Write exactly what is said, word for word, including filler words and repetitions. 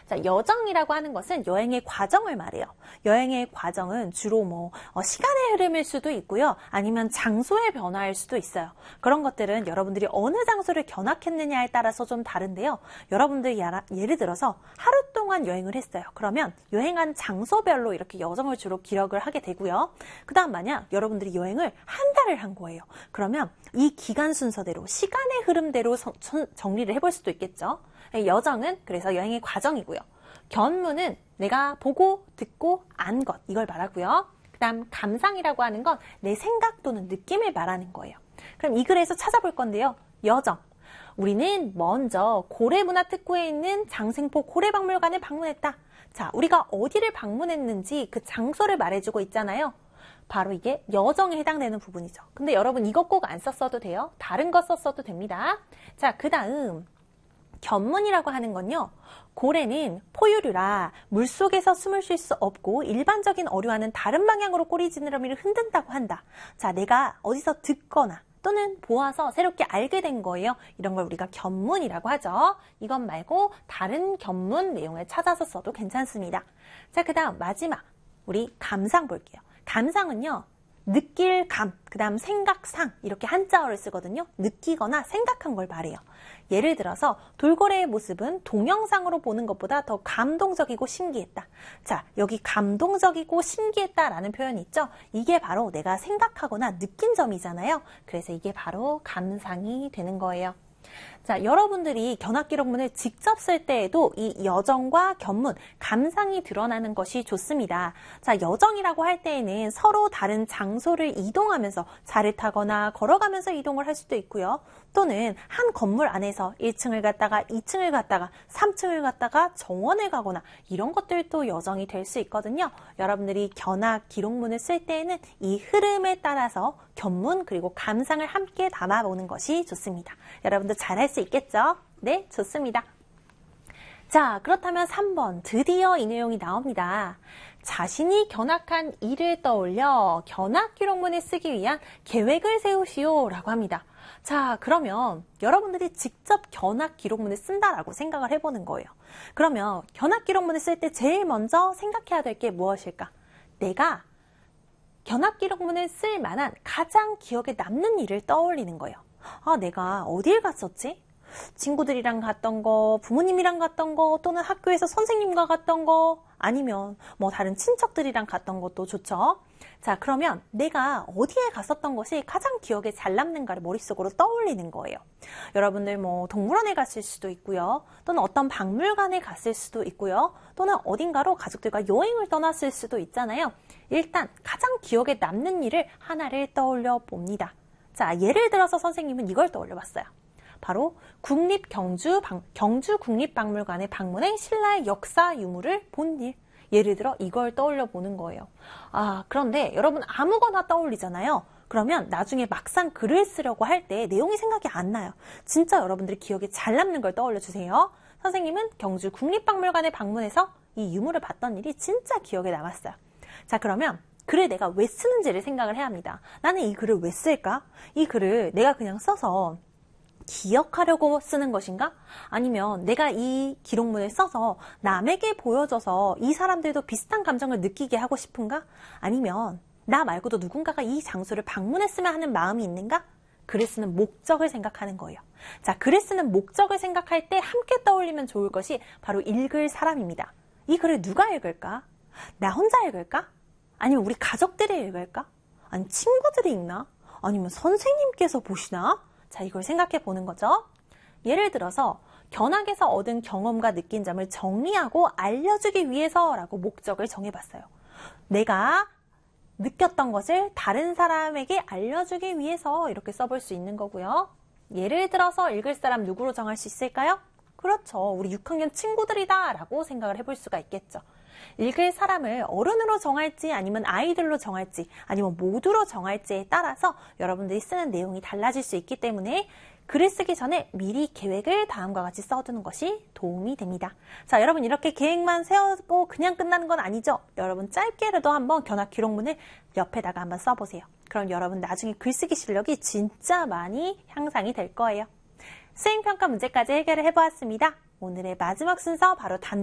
자, 여정이라고 하는 것은 여행의 과정을 말해요. 여행의 과정은 주로 뭐 어, 시간의 흐름일 수도 있고요. 아니면 장소의 변화일 수도 있어요. 그런 것들은 여러분들이 어느 장소를 견학했느냐에 따라서 좀 다른데요. 여러분들이 예를 들어서 하루 동안 여행을 했어요. 그러면 여행한 장소별로 이렇게 여정을 주로 기록을 하게 되고요. 그 다음 만약 여러분들이 여행을 한 달을 한 거예요. 그러면 이 기간 순서대로 시간의 흐름대로 서, 정리를 해볼 수도 있겠죠. 여정은 그래서 여행의 과정이고요. 견문은 내가 보고 듣고 안 것, 이걸 말하고요. 그 다음 감상이라고 하는 건 내 생각 또는 느낌을 말하는 거예요. 그럼 이 글에서 찾아볼 건데요. 여정. 우리는 먼저 고래문화특구에 있는 장생포 고래박물관을 방문했다. 자, 우리가 어디를 방문했는지 그 장소를 말해주고 있잖아요. 바로 이게 여정에 해당되는 부분이죠. 근데 여러분 이거 꼭 안 썼어도 돼요. 다른 거 썼어도 됩니다. 자, 그 다음 견문이라고 하는 건요. 고래는 포유류라 물속에서 숨을 쉴 수 없고 일반적인 어류와는 다른 방향으로 꼬리 지느러미를 흔든다고 한다. 자, 내가 어디서 듣거나 또는 보아서 새롭게 알게 된 거예요. 이런 걸 우리가 견문이라고 하죠. 이것 말고 다른 견문 내용을 찾아서 써도 괜찮습니다. 자, 그 다음 마지막 우리 감상 볼게요. 감상은요. 느낄 감, 그 다음 생각상 이렇게 한자어를 쓰거든요. 느끼거나 생각한 걸 말해요. 예를 들어서 돌고래의 모습은 동영상으로 보는 것보다 더 감동적이고 신기했다. 자, 여기 감동적이고 신기했다라는 표현이 있죠. 이게 바로 내가 생각하거나 느낀 점이잖아요. 그래서 이게 바로 감상이 되는 거예요. 자, 여러분들이 견학기록문을 직접 쓸 때에도 이 여정과 견문, 감상이 드러나는 것이 좋습니다. 자, 여정이라고 할 때에는 서로 다른 장소를 이동하면서 차를 타거나 걸어가면서 이동을 할 수도 있고요. 또는 한 건물 안에서 일 층을 갔다가 이 층을 갔다가 삼 층을 갔다가 정원을 가거나 이런 것들도 여정이 될 수 있거든요. 여러분들이 견학 기록문을 쓸 때에는 이 흐름에 따라서 견문 그리고 감상을 함께 담아보는 것이 좋습니다. 여러분도 잘할 수 있겠죠? 네, 좋습니다. 자, 그렇다면 삼 번 드디어 이 내용이 나옵니다. 자신이 견학한 일을 떠올려 견학 기록문에 쓰기 위한 계획을 세우시오 라고 합니다. 자, 그러면 여러분들이 직접 견학 기록문을 쓴다라고 생각을 해보는 거예요. 그러면 견학 기록문을 쓸 때 제일 먼저 생각해야 될 게 무엇일까? 내가 견학 기록문을 쓸 만한 가장 기억에 남는 일을 떠올리는 거예요. 아, 내가 어딜 갔었지? 친구들이랑 갔던 거, 부모님이랑 갔던 거, 또는 학교에서 선생님과 갔던 거, 아니면 뭐 다른 친척들이랑 갔던 것도 좋죠. 자, 그러면 내가 어디에 갔었던 것이 가장 기억에 잘 남는가를 머릿속으로 떠올리는 거예요. 여러분들 뭐 동물원에 갔을 수도 있고요. 또는 어떤 박물관에 갔을 수도 있고요. 또는 어딘가로 가족들과 여행을 떠났을 수도 있잖아요. 일단 가장 기억에 남는 일을 하나를 떠올려 봅니다. 자, 예를 들어서 선생님은 이걸 떠올려 봤어요. 바로 국립 경주, 방, 경주 국립박물관에 방문해 신라의 역사 유물을 본 일. 예를 들어 이걸 떠올려 보는 거예요. 아, 그런데 여러분 아무거나 떠올리잖아요. 그러면 나중에 막상 글을 쓰려고 할 때 내용이 생각이 안 나요. 진짜 여러분들이 기억에 잘 남는 걸 떠올려 주세요. 선생님은 경주 국립박물관에 방문해서 이 유물을 봤던 일이 진짜 기억에 남았어요. 자, 그러면 글을 내가 왜 쓰는지를 생각을 해야 합니다. 나는 이 글을 왜 쓸까? 이 글을 내가 그냥 써서 기억하려고 쓰는 것인가? 아니면 내가 이 기록문을 써서 남에게 보여줘서 이 사람들도 비슷한 감정을 느끼게 하고 싶은가? 아니면 나 말고도 누군가가 이 장소를 방문했으면 하는 마음이 있는가? 글을 쓰는 목적을 생각하는 거예요. 자, 글을 쓰는 목적을 생각할 때 함께 떠올리면 좋을 것이 바로 읽을 사람입니다. 이 글을 누가 읽을까? 나 혼자 읽을까? 아니면 우리 가족들이 읽을까? 아니 친구들이 읽나? 아니면 선생님께서 보시나? 자, 이걸 생각해 보는 거죠. 예를 들어서 견학에서 얻은 경험과 느낀 점을 정리하고 알려주기 위해서라고 목적을 정해봤어요. 내가 느꼈던 것을 다른 사람에게 알려주기 위해서 이렇게 써볼 수 있는 거고요. 예를 들어서 읽을 사람 누구로 정할 수 있을까요? 그렇죠. 우리 육 학년 친구들이다 라고 생각을 해볼 수가 있겠죠. 읽을 사람을 어른으로 정할지 아니면 아이들로 정할지 아니면 모두로 정할지에 따라서 여러분들이 쓰는 내용이 달라질 수 있기 때문에 글을 쓰기 전에 미리 계획을 다음과 같이 써두는 것이 도움이 됩니다. 자, 여러분 이렇게 계획만 세우고 그냥 끝나는 건 아니죠. 여러분 짧게라도 한번 견학 기록문을 옆에다가 한번 써보세요. 그럼 여러분 나중에 글쓰기 실력이 진짜 많이 향상이 될 거예요. 수행평가 문제까지 해결을 해보았습니다. 오늘의 마지막 순서 바로 단